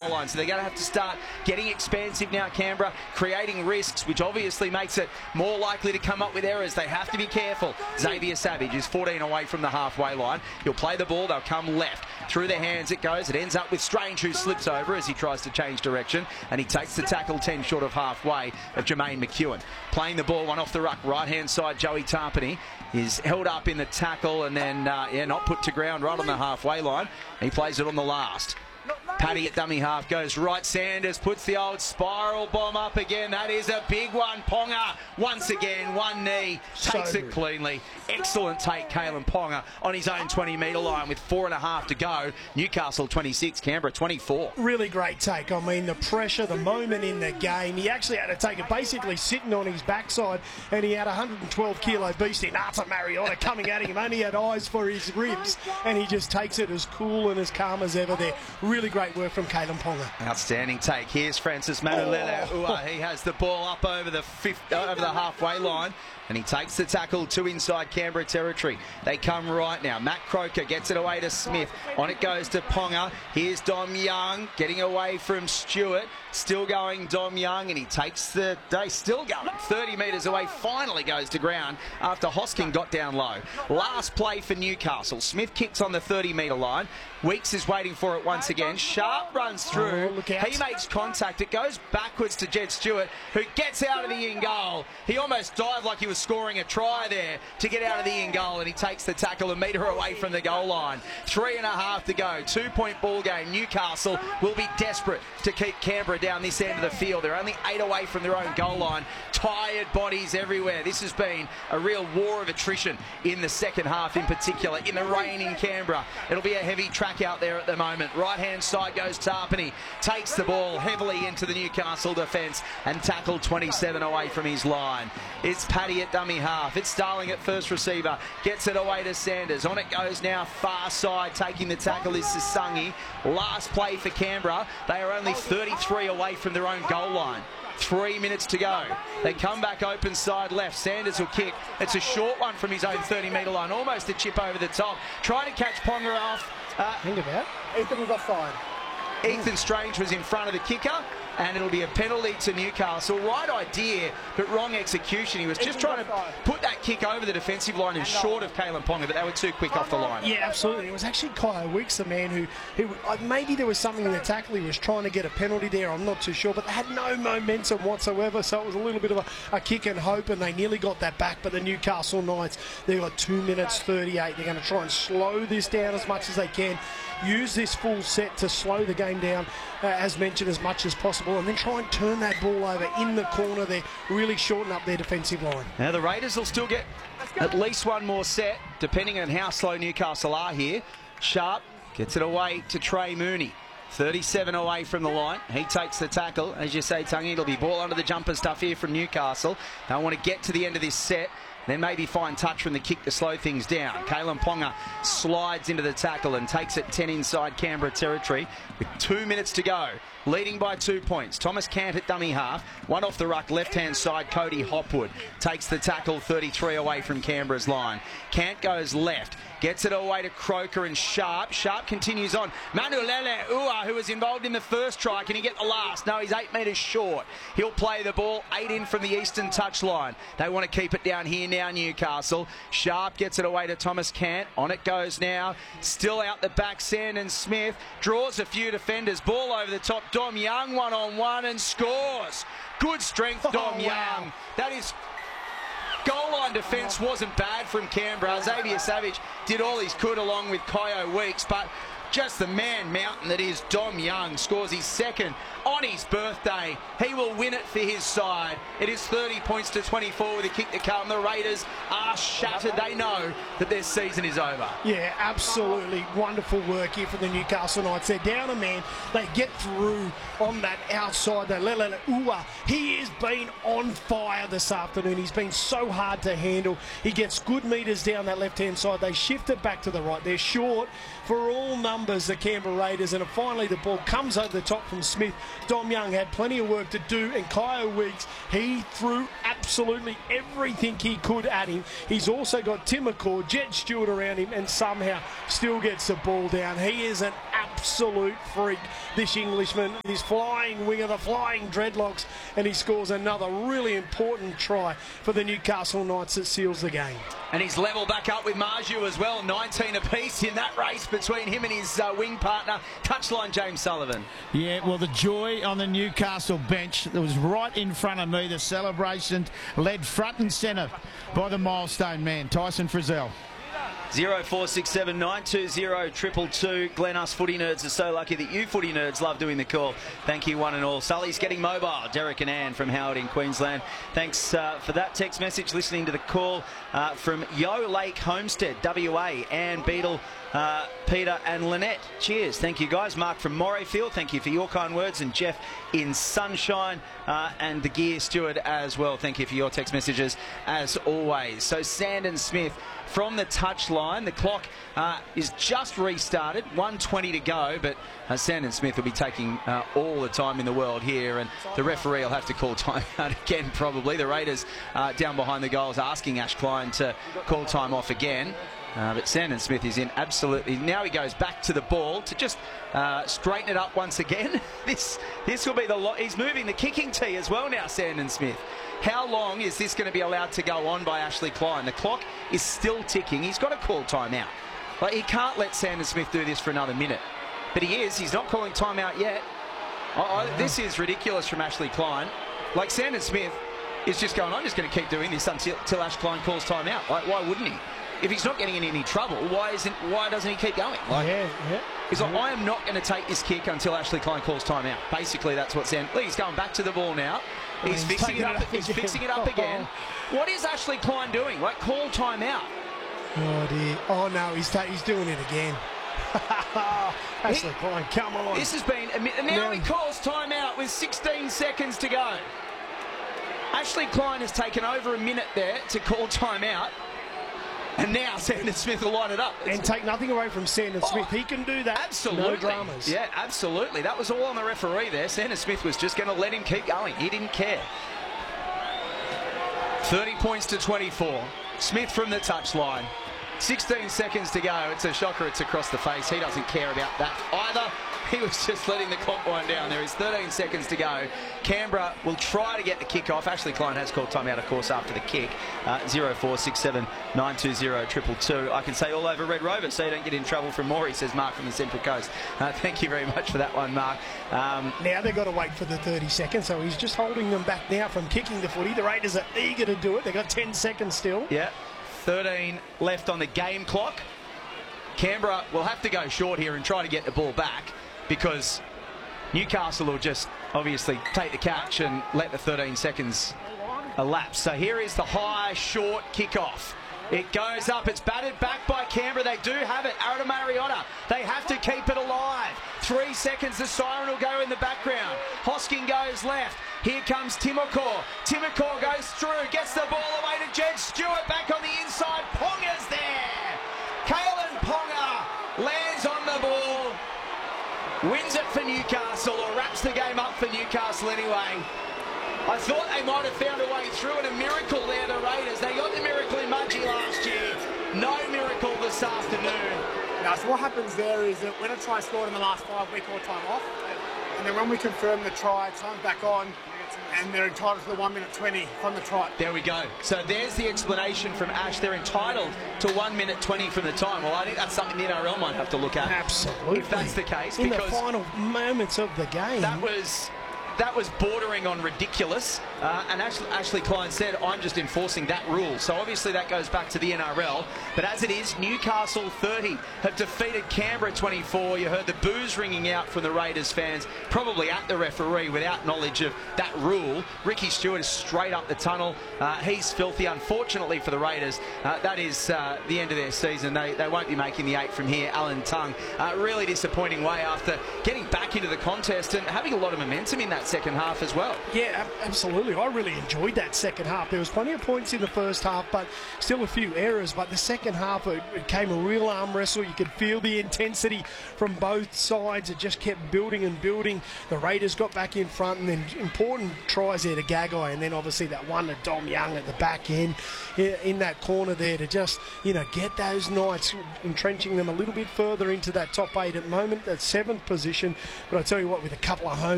line. So they're going to have to start getting expansive now, Canberra, creating risks, which obviously makes it more likely to come up with errors. They have to be careful. Xavier Savage is 14 away from the halfway line. He'll play the ball. They'll come left. Through their hands it goes. It ends up with Strange, who slips over as he tries to change direction, and he takes the tackle 10 short of halfway of Jermaine McEwen. Playing the ball, one off the ruck, right-hand side, Joey Tarpany is held up in the tackle and then not put to ground right on the halfway line. He plays it on the last. Paddy at dummy half goes right. Sanders puts the old spiral bomb up again. That is a big one. Ponga once again, one knee, takes it cleanly. Excellent take, Kalyn Ponga on his own 20-metre line with 4.5 to go. Newcastle 26, Canberra 24. Really great take. I mean, the pressure, the moment in the game. He actually had to take it basically sitting on his backside, and he had a 112-kilo beast in Arthur Mariota coming at him. Only had eyes for his ribs, and he just takes it as cool and as calm as ever there. Really great work from Kalyn Ponga. Outstanding take. Here's Francis Manulele. He has the ball up over the halfway line, and he takes the tackle to inside Canberra territory. They come right now. Matt Croker gets it away to Smith. On it goes to Ponga. Here's Dom Young getting away from Stewart. Still going Dom Young, and he takes the day. Still going 30 metres away. Finally goes to ground after Hosking got down low. Last play for Newcastle. Smith kicks on the 30-metre line. Weeks is waiting for it once again. Sharp runs through. He makes contact. It goes backwards to Jed Stewart, who gets out of the in goal. He almost dived like he was scoring a try there to get out of the in goal, and he takes the tackle a metre away from the goal line. 3.5 to go. 2-point ball game. Newcastle will be desperate to keep Canberra down this end of the field. They're only 8 away from their own goal line. Tired bodies everywhere. This has been a real war of attrition in the second half, in particular in the rain in Canberra. It'll be a heavy track out there at the moment. Right-hand side goes Tarpany. Takes the ball heavily into the Newcastle defence and tackled 27 away from his line. It's Paddy at dummy half. It's Starling at first receiver. Gets it away to Sanders. On it goes now far side. Taking the tackle is Sasangi. Last play for Canberra. They are only 33 away from their own goal line. 3 minutes to go. They come back open side left. Sanders will kick. It's a short one from his own 30-metre line. Almost a chip over the top. Trying to catch Ponga off. Think about Ethan was offside. Ethan Strange was in front of the kicker, and it'll be a penalty to Newcastle. Right idea, but wrong execution. He was just trying to put that kick over the defensive line and short of Kalyn Ponga, but they were too quick off the line. Yeah, absolutely. It was actually Kyle Weeks, the man who maybe there was something in the tackle. He was trying to get a penalty there. I'm not too sure, but they had no momentum whatsoever, so it was a little bit of a kick and hope, and they nearly got that back. But the Newcastle Knights, they've got 2 minutes 38. They're going to try and slow this down as much as they can. Use this full set to slow the game down, as mentioned, as much as possible, and then try and turn that ball over in the corner there, really shorten up their defensive line. Now the Raiders will still get at least one more set, depending on how slow Newcastle are here. Sharp gets it away to Trey Mooney. 37 away from the line. He takes the tackle. As you say, Tungy, it'll be ball under the jumper stuff here from Newcastle. They want to get to the end of this set, then maybe find touch from the kick to slow things down. Kalyn Ponga slides into the tackle and takes it 10 inside Canberra territory with 2 minutes to go. Leading by 2 points. Thomas Cant at dummy half. One off the ruck, left-hand side, Cody Hopwood. Takes the tackle 33 away from Canberra's line. Cant goes left. Gets it away to Croker and Sharp. Sharp continues on. Manulele Ua, who was involved in the first try. Can he get the last? No, he's 8 metres short. He'll play the ball 8 in from the eastern touchline. They want to keep it down here now, Newcastle. Sharp gets it away to Thomas Cant. On it goes now. Still out the back, Sandon Smith. Draws a few defenders. Ball over the top. Dom Young one-on-one and scores. Good strength, Dom Young. That is... Goal line defence wasn't bad from Canberra. Xavier Savage did all he could along with Kyo Weeks, but just the man mountain that is Dom Young scores his second on his birthday. He will win it for his side. It is 30 points to 24 with a kick to come. The Raiders are shattered. They know that their season is over. Yeah, absolutely wonderful work here for the Newcastle Knights. They're down a man. They get through on that outside. He has been on fire this afternoon. He's been so hard to handle. He gets good meters down that left-hand side. They shift it back to the right. They're short for all numbers, the Canberra Raiders, and finally the ball comes over the top from Smith. Dom Young had plenty of work to do, and Kyo Weeks, he threw absolutely everything he could at him. He's also got Tim McCord, Jed Stewart around him, and somehow still gets the ball down. He is an absolute absolute freak, this Englishman, this flying winger, the flying dreadlocks, and he scores another really important try for the Newcastle Knights that seals the game. And he's level back up with Marju as well, 19 apiece in that race between him and his wing partner, touchline James Sullivan. Yeah, well, the joy on the Newcastle bench that was right in front of me, the celebration led front and centre by the milestone man, Tyson Frizzell. 0467 920 222. Glen, us footy nerds are so lucky that you footy nerds love doing the call. Thank you, one and all. Sully's getting mobile. Derek and Ann from Howard in Queensland. Thanks for that text message. Listening to the call from Yo Lake Homestead, WA. Ann Beadle, Peter and Lynette. Cheers. Thank you, guys. Mark from Morayfield. Thank you for your kind words. And Jeff in Sunshine and the Gear Steward as well. Thank you for your text messages as always. So Sandon Smith from the touchline. The clock is just restarted. 1:20 to go, but Sandon Smith will be taking all the time in the world here, and the referee will have to call time out again probably. The Raiders down behind the goals asking Ash Klein to call time off again. But Sandon Smith is in absolutely. Now he goes back to the ball to just straighten it up once again. This will be the lot. He's moving the kicking tee as well now, Sandon Smith. How long is this going to be allowed to go on by Ashley Klein? The clock is still ticking. He's got to call time out. Like, he can't let Sandon Smith do this for another minute. But he is. He's not calling time out yet. This is ridiculous from Ashley Klein. Like, Sandon Smith is just going, I'm just going to keep doing this until Ash Klein calls time out. Like, why wouldn't he? If he's not getting in any trouble, why doesn't he keep going? Like, he's like, I am not going to take this kick until Ashley Klein calls time out. Basically, that's what He's going back to the ball now. He's fixing it up. He's fixing it up again. What is Ashley Klein doing? Like, call time out. Oh dear. Oh no, he's doing it again. Ashley Klein, come on. This has been. Now he calls time out with 16 seconds to go. Ashley Klein has taken over a minute there to call time out. And now Sandon Smith will line it up. And take nothing away from Sandon Smith. He can do that. Absolutely. No dramas. Yeah, absolutely. That was all on the referee there. Sandon Smith was just going to let him keep going. He didn't care. 30 points to 24. Smith from the touchline. 16 seconds to go. It's a shocker. It's across the face. He doesn't care about that either. He was just letting the clock wind down. There is 13 seconds to go. Canberra will try to get the kick off. Ashley Klein has called time out, of course, after the kick. 0467 920 222. I can say all over Red Rover so you don't get in trouble from Maury, says Mark from the Central Coast. Thank you very much for that one, Mark. Now they've got to wait for the 30 seconds, so he's just holding them back now from kicking the footy. The Raiders are eager to do it. They've got 10 seconds still. Yeah, 13 left on the game clock. Canberra will have to go short here and try to get the ball back, because Newcastle will just obviously take the catch and let the 13 seconds elapse. So here is the high, short kickoff. It goes up. It's batted back by Canberra. They do have it. Arata Mariota. They have to keep it alive. 3 seconds. The siren will go in the background. Hosking goes left. Here comes Timokor. Timokor goes through. Gets the ball away to Jed Stewart. Back on the inside. Ponga's there. Kalen Ponga lands on the ball. Wins it for Newcastle, or wraps the game up for Newcastle anyway. I thought they might have found a way through, and a miracle there, the Raiders. They got the miracle in Mudgee last year. No miracle this afternoon. Now, so what happens there is that when a try scored in the last 5 weeks, all time off, and then when we confirm the try, time's back on, and they're entitled to the 1 minute 20 from the try. There we go. So there's the explanation from Ash. They're entitled to 1 minute 20 from the time. Well, I think that's something the NRL might have to look at. Absolutely. If that's the case. In because the final moments of the game. That was bordering on ridiculous, and Ashley Klein said, I'm just enforcing that rule. So obviously that goes back to the NRL, but as it is, Newcastle 30 have defeated Canberra 24. You heard the boos ringing out from the Raiders fans, probably at the referee without knowledge of that rule. Ricky Stewart is straight up the tunnel. He's filthy. Unfortunately for the Raiders, that is the end of their season. They won't be making the 8 from here. Alan Tongue, really disappointing way after getting back into the contest and having a lot of momentum in that second half as well. Yeah, absolutely. absolutely. I really enjoyed that second half. There was plenty of points in the first half, but still a few errors. But the second half, it came a real arm wrestle. You could feel the intensity from both sides. It just kept building and building. The Raiders got back in front, and then important tries there to Gagai, and then obviously that one to Dom Young at the back end in that corner there to just, get those Knights, entrenching them a little bit further into that top 8 at the moment, that 7th position. But I tell you what, with a couple of home